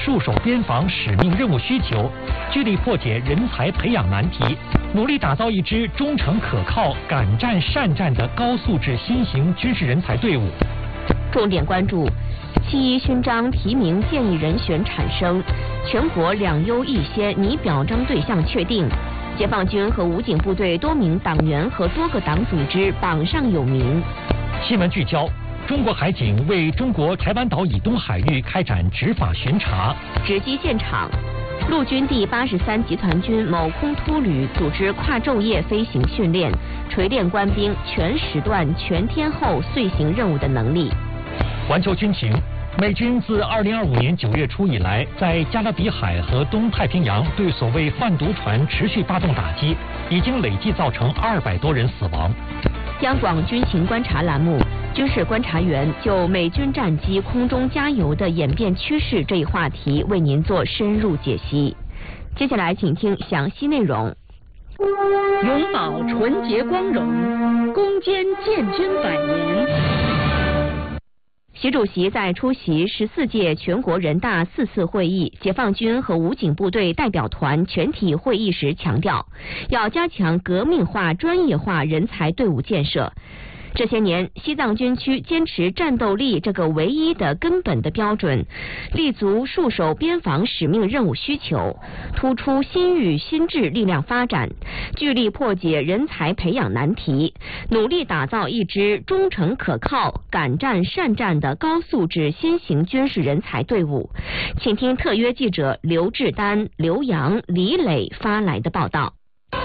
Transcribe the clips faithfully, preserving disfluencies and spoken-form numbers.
戍守边防使命任务需求，据力破解人才培养难题，努力打造一支忠诚可靠、敢战善战的高素质新型军事人才队伍。 重点关注七一勋章提名建议人选产生，全国两优一先拟表彰对象确定。解放军和武警部队多名党员和多个党组织榜上有名。 新闻聚焦：中国海警为中国台湾岛以东海域开展执法巡查。 直击现场，陆军第八十三集团军某空突旅组织跨昼夜飞行训练，锤炼官兵全时段、全天候遂行任务的能力。 环球军情。美军自二零二五年九月初以来，在加勒比海和东太平洋对所谓贩毒船持续发动打击，已经累计造成二百多人死亡。 央广军情观察栏目，军事观察员就美军战机空中加油的演变趋势这一话题为您做深入解析。接下来请听详细内容。 永葆纯洁光荣，攻坚建军百年。 习主席在出席十四届全国人大四次会议、解放军和武警部队代表团全体会议时强调，要加强革命化、专业化人才队伍建设。这些年，西藏军区坚持战斗力这个唯一的根本的标准，立足戍守边防使命任务需求，突出新域新质力量发展，聚力破解人才培养难题，努力打造一支忠诚可靠、敢战善战的高素质新型军事人才队伍。请听特约记者刘志丹、刘洋、李磊发来的报道。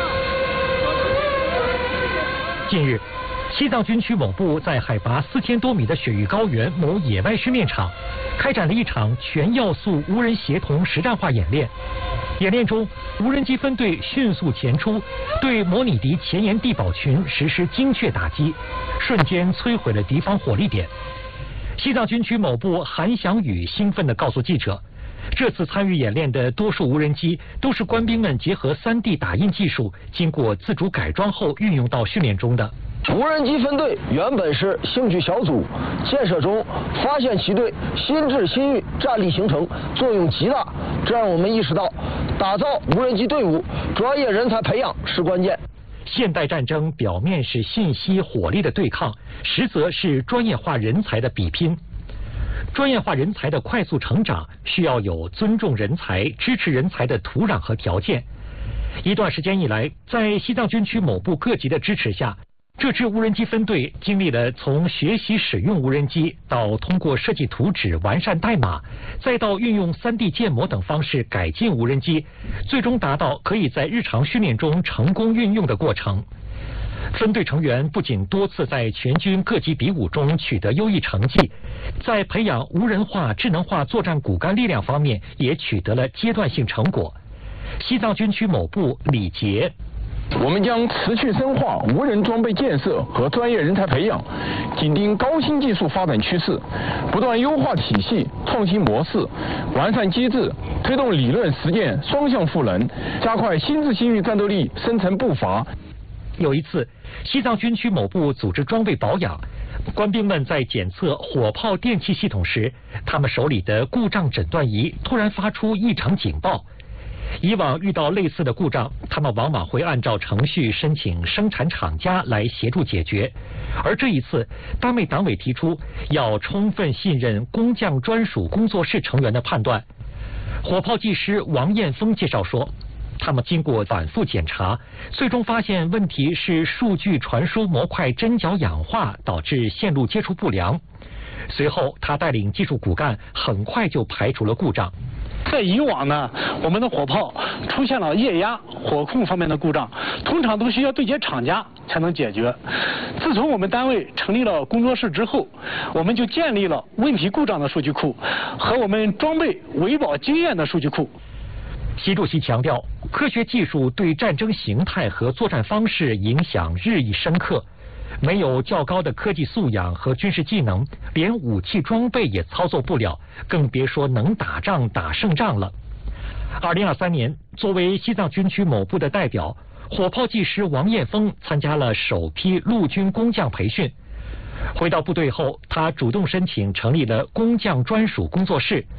近日，西藏军区某部在海拔四千多米的雪域高原某野外训练场，开展了一场全要素无人协同实战化演练。演练中，无人机分队迅速前出，对模拟敌前沿地堡群实施精确打击，瞬间摧毁了敌方火力点。西藏军区某部韩祥宇兴奋地告诉记者，这次参与演练的多数无人机都是官兵们结合 三 D 打印技术，经过自主改装后运用到训练中的。 无人机分队原本是兴趣小组，建设中发现其对新质新域战力形成作用极大，这让我们意识到，打造无人机队伍、专业人才培养是关键。 现代战争表面是信息火力的对抗，实则是专业化人才的比拼。专业化人才的快速成长，需要有尊重人才、支持人才的土壤和条件。一段时间以来，在西藏军区某部各级的支持下，这支无人机分队经历了从学习使用无人机，到通过设计图纸完善代码，再到运用 三 D 建模等方式改进无人机，最终达到可以在日常训练中成功运用的过程。分队成员不仅多次在全军各级比武中取得优异成绩，在培养无人化、智能化作战骨干力量方面也取得了阶段性成果。西藏军区某部李杰， 我们将持续深化无人装备建设和专业人才培养，紧盯高新技术发展趋势，不断优化体系、创新模式，完善机制，推动理论实践双向赋能，加快新质新域战斗力生成步伐。 有一次，西藏军区某部组织装备保养，官兵们在检测火炮电气系统时，他们手里的故障诊断仪突然发出异常警报。以往遇到类似的故障，他们往往会按照程序申请生产厂家来协助解决。而这一次，单位党委提出要充分信任工匠专属工作室成员的判断。火炮技师王艳峰介绍说，他们经过反复检查，最终发现问题是数据传输模块针脚氧化，导致线路接触不良。随后，他带领技术骨干很快就排除了故障。 在以往呢，我们的火炮出现了液压、火控方面的故障，通常都需要对接厂家才能解决。自从我们单位成立了工作室之后，我们就建立了问题故障的数据库和我们装备维保经验的数据库。 习主席强调，科学技术对战争形态和作战方式影响日益深刻。没有较高的科技素养和军事技能，连武器装备也操作不了，更别说能打仗打胜仗了。二零二三年，作为西藏军区某部的代表，火炮技师王艳峰参加了首批陆军工匠培训。回到部队后，他主动申请成立了工匠专属工作室。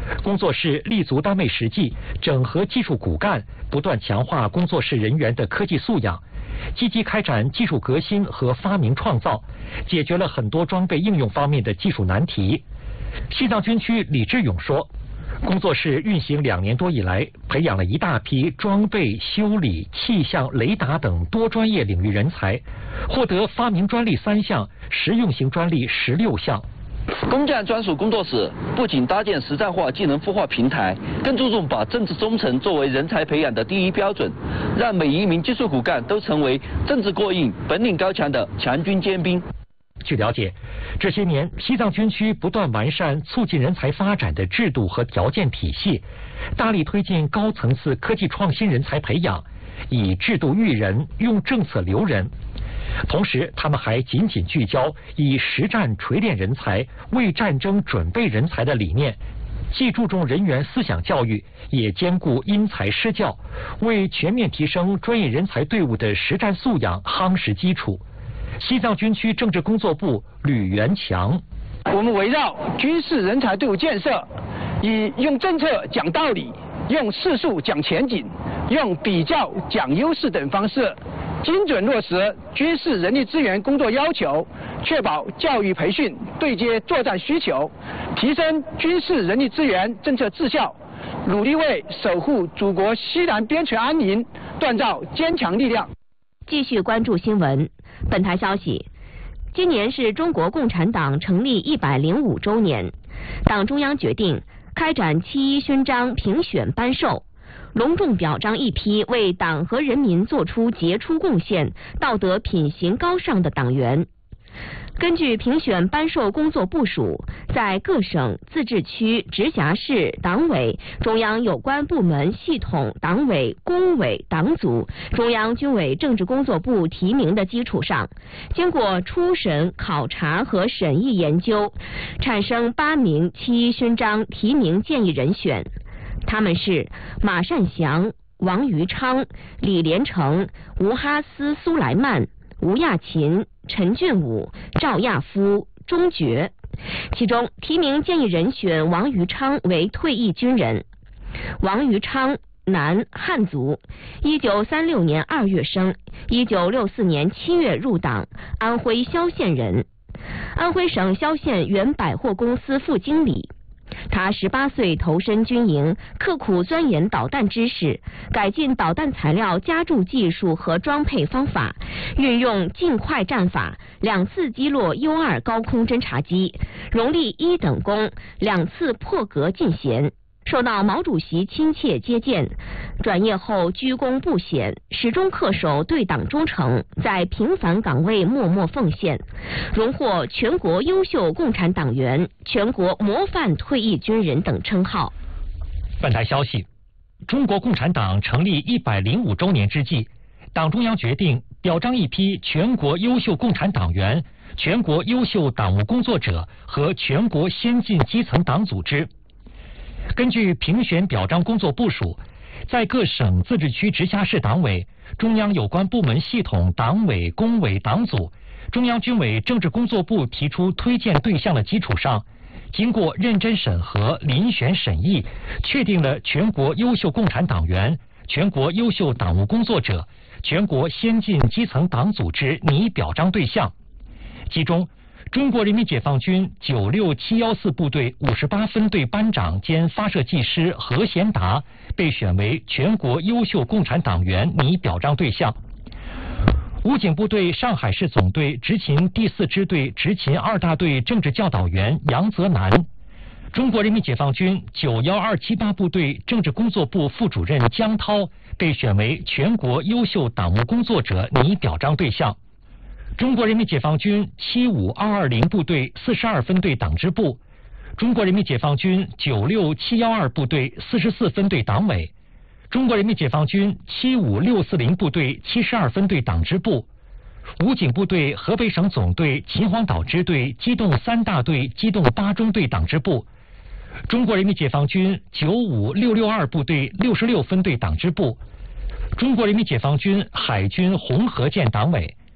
工作室立足单位实际，整合技术骨干，不断强化工作室人员的科技素养，积极开展技术革新和发明创造，解决了很多装备应用方面的技术难题。西藏军区李志勇说，工作室运行两年多以来，培养了一大批装备、修理、气象、雷达等多专业领域人才，获得发明专利三项，实用型专利十六项。 工匠专属工作室不仅搭建实战化技能孵化平台，更注重把政治忠诚作为人才培养的第一标准，让每一名技术骨干都成为政治过硬、本领高强的强军尖兵。 据了解，这些年西藏军区不断完善促进人才发展的制度和条件体系，大力推进高层次科技创新人才培养，以制度育人，用政策留人。同时，他们还紧紧聚焦以实战锤炼人才、为战争准备人才的理念，既注重人员思想教育，也兼顾因材施教，为全面提升专业人才队伍的实战素养夯实基础。西藏军区政治工作部吕元强： 我们围绕军事人才队伍建设，以用政策讲道理、用事数讲前景、用比较讲优势等方式，精准落实军事人力资源工作要求，确保教育培训对接作战需求，提升军事人力资源政策质效，努力为守护祖国西南边陲安宁锻造坚强力量。 继续关注新闻。本台消息，今年是中国共产党成立一百零五周年，党中央决定开展七一勋章评选颁授，隆重表彰一批为党和人民做出杰出贡献、道德品行高尚的党员。根据评选颁授工作部署，在各省、自治区、直辖市党委、中央有关部门系统党委、工委、党组、中央军委政治工作部提名的基础上，经过初审、考察和审议研究，产生八名七一勋章提名建议人选，他们是马善祥、王于昌、李连成、吴哈斯苏莱曼、吴亚勤、陈俊武、赵亚夫、钟觉。其中提名建议人选王于昌为退役军人。王于昌，男，汉族，一九三六年二月生，一九六四年七月入党，安徽萧县人，安徽省萧县原百货公司副经理。他十八岁投身军营，刻苦钻研导弹知识，改进导弹材料加注技术和装配方法，运用尽快战法，两次击落 U 二高空侦察机，荣立一等功，两次破格进衔。受到毛主席亲切接见，转业后居功不显，始终恪守对党忠诚，在平凡岗位默默奉献，荣获全国优秀共产党员、全国模范退役军人等称号。 本台消息，中国共产党成立一百零五周年之际，党中央决定表彰一批全国优秀共产党员、全国优秀党务工作者和全国先进基层党组织。根据评选表彰工作部署，在各省、自治区、直辖市党委、中央有关部门系统党委、工委、党组、中央军委政治工作部提出推荐对象的基础上，经过认真审核、遴选审议，确定了全国优秀共产党员、全国优秀党务工作者、全国先进基层党组织拟表彰对象。其中，中国人民解放军九六七幺四部队五十八分队班长兼发射技师何贤达被选为全国优秀共产党员拟表彰对象。武警部队上海市总队执勤第四支队执勤二大队政治教导员杨泽南，中国人民解放军九幺二七八部队政治工作部副主任江涛被选为全国优秀党务工作者拟表彰对象。中国人民解放军七五二二零部队四十二分队党支部，中国人民解放军九六七幺二部队四十四分队党委，中国人民解放军七五六四零部队七十二分队党支部，武警部队河北省总队秦皇岛支队机动三大队机动八中队党支部，中国人民解放军九五六六二部队六十六分队党支部，中国人民解放军海军红河舰党委，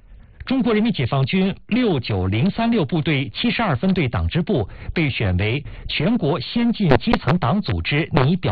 中国人民解放军六九零三六部队七十二分队党支部被选为全国先进基层党组织拟表